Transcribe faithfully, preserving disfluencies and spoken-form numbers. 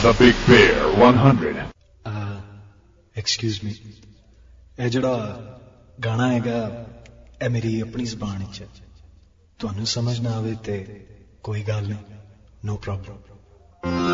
The Big Bear one hundred. Excuse me, ਇਹ ਜਿਹੜਾ ਗਾਣਾ ਹੈਗਾ ਇਹ ਮੇਰੀ ਆਪਣੀ ਜ਼ਬਾਨ ਵਿੱਚ ਹੈ, ਤੁਹਾਨੂੰ ਸਮਝ ਨਾ ਆਵੇ ਤੇ ਕੋਈ ਗੱਲ ਨਹੀਂ, ਨੋ ਪ੍ਰੋਬਲਮ।